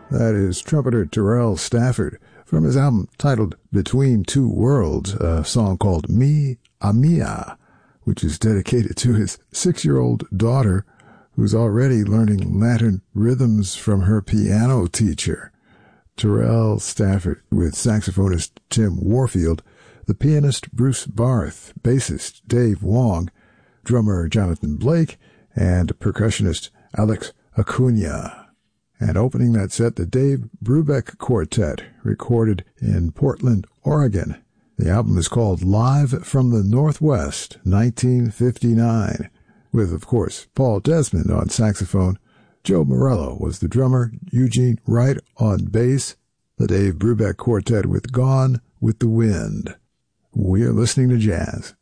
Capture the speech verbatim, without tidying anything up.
That is trumpeter Terrell Stafford from his album titled Between Two Worlds, a song called Mi Amia, which is dedicated to his six-year-old daughter, who's already learning Latin rhythms from her piano teacher. Terrell Stafford with saxophonist Tim Warfield, the pianist Bruce Barth, bassist Dave Wong, drummer Jonathan Blake, and percussionist Alex Acuna. And opening that set, the Dave Brubeck Quartet, recorded in Portland, Oregon. The album is called Live from the Northwest, nineteen fifty-nine, with, of course, Paul Desmond on saxophone. Joe Morello was the drummer, Eugene Wright on bass, the Dave Brubeck Quartet with Gone with the Wind. We are listening to jazz.